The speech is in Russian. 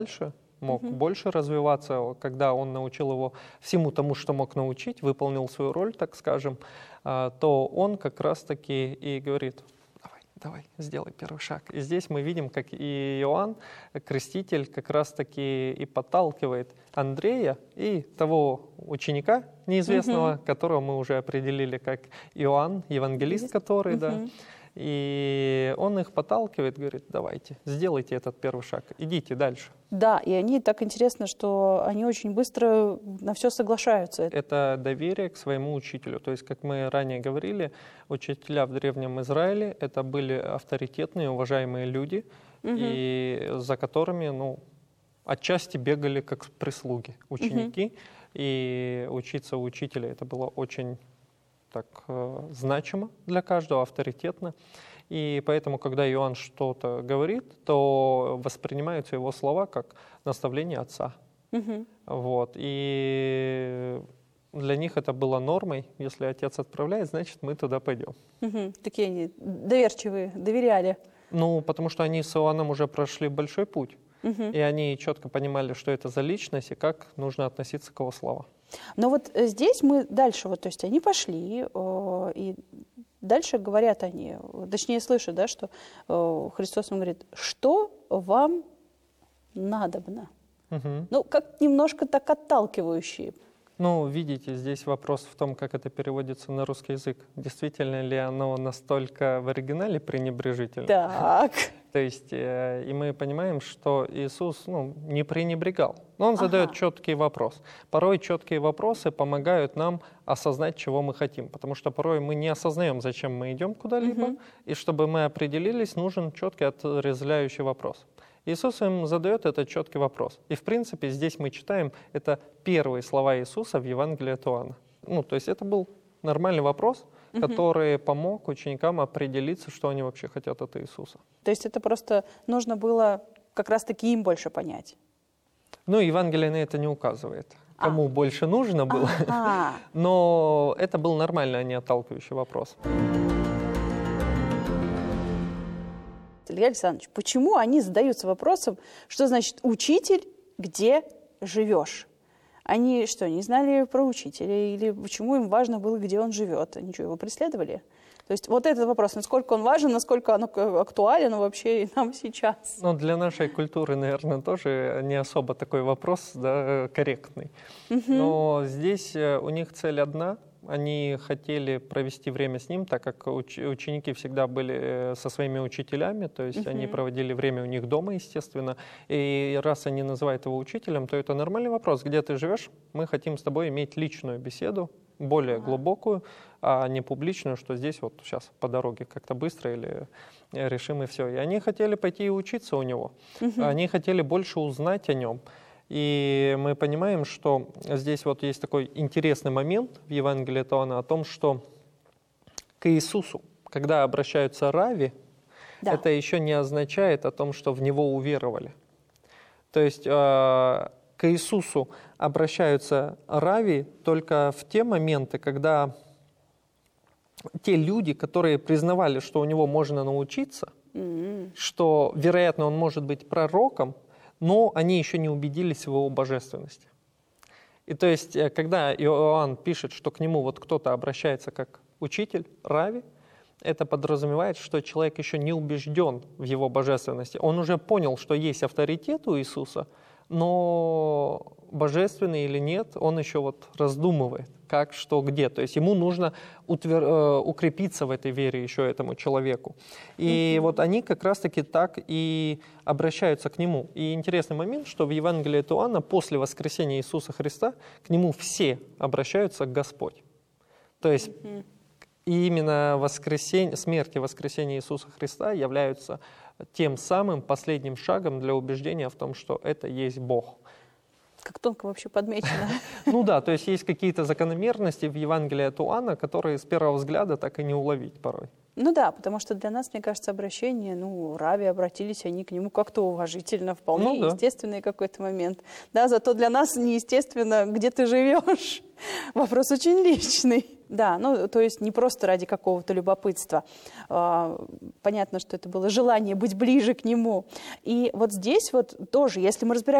дальше, мог больше развиваться, когда он научил его всему тому, что мог научить, выполнил свою роль, так скажем, то он как раз-таки и говорит: давай, сделай первый шаг. И здесь мы видим, как и Иоанн, креститель, как раз-таки и подталкивает Андрея и того ученика неизвестного, которого мы уже определили как Иоанн, евангелист который, да. И он их подталкивает, говорит: давайте, сделайте этот первый шаг, идите дальше. Да, и они так интересно, что они очень быстро на все соглашаются. Это доверие к своему учителю. То есть, как мы ранее говорили, учителя в Древнем Израиле это были авторитетные, уважаемые люди, и за которыми, отчасти бегали как прислуги ученики. И учиться у учителя это было очень так значимо для каждого, авторитетно. И поэтому, когда Иоанн что-то говорит, то воспринимаются его слова как наставление отца. Вот. И для них это было нормой. Если отец отправляет, значит, мы туда пойдем. Такие они доверчивые, доверяли. Потому что они с Иоанном уже прошли большой путь. И они четко понимали, что это за личность и как нужно относиться к его словам. Но вот здесь мы дальше, то есть они пошли, и дальше говорят они, точнее слышат, да, что Христос им говорит: что вам надобно? Как немножко так отталкивающие. Видите, здесь вопрос в том, как это переводится на русский язык. Действительно ли оно настолько в оригинале пренебрежительно? Так. То есть, и мы понимаем, что Иисус не пренебрегал. Но Он задает четкий вопрос. Порой четкие вопросы помогают нам осознать, чего мы хотим. Потому что порой мы не осознаем, зачем мы идем куда-либо. И чтобы мы определились, нужен четкий отрезвляющий вопрос. Иисус им задает этот четкий вопрос. И, в принципе, здесь мы читаем, это первые слова Иисуса в Евангелии от Иоанна. То есть это был нормальный вопрос, который помог ученикам определиться, что они вообще хотят от Иисуса. То есть это просто нужно было как раз-таки им больше понять? Евангелие на это не указывает, кому больше нужно было. Но это был нормальный, а не отталкивающий вопрос. Илья Александрович, почему они задаются вопросом, что значит «учитель, где живешь»? Они что, не знали про учителя? Или почему им важно было, где он живет? Они что, его преследовали? То есть вот этот вопрос, насколько он важен, насколько он актуален вообще и нам сейчас? Для нашей культуры, наверное, тоже не особо такой вопрос, да, корректный. Но здесь у них цель одна. Они хотели провести время с ним, так как ученики всегда были со своими учителями, то есть они проводили время у них дома, естественно. И раз они называют его учителем, то это нормальный вопрос. Где ты живешь? Мы хотим с тобой иметь личную беседу, более глубокую, а не публичную, что здесь вот сейчас по дороге как-то быстро или решим и все. И они хотели пойти и учиться у него. Они хотели больше узнать о нем. И мы понимаем, что здесь вот есть такой интересный момент в Евангелии от Иоанна о том, что к Иисусу, когда обращаются рави, это еще не означает о том, что в Него уверовали. То есть к Иисусу обращаются рави только в те моменты, когда те люди, которые признавали, что у Него можно научиться, что, вероятно, Он может быть пророком, но они еще не убедились в его божественности. И то есть, когда Иоанн пишет, что к нему вот кто-то обращается как учитель, рави, это подразумевает, что человек еще не убежден в его божественности. Он уже понял, что есть авторитет у Иисуса, но божественный или нет, он еще вот раздумывает, как, что, где. То есть ему нужно укрепиться в этой вере еще этому человеку. И вот они как раз-таки так и обращаются к нему. И интересный момент, что в Евангелии от Иоанна после воскресения Иисуса Христа к нему все обращаются к Господь. То есть и именно смерть и воскресение Иисуса Христа являются тем самым последним шагом для убеждения в том, что это есть Бог. Как тонко вообще подмечено. То есть есть какие-то закономерности в Евангелии от Иоанна, которые с первого взгляда так и не уловить порой. Потому что для нас, мне кажется, обращение, рави обратились они к нему как-то уважительно, вполне естественный какой-то момент. Да, зато для нас неестественно, где ты живешь. Вопрос очень личный. Да, ну, то есть не просто ради какого-то любопытства. Понятно, что это было желание быть ближе к нему. И вот здесь вот тоже, если мы разбираем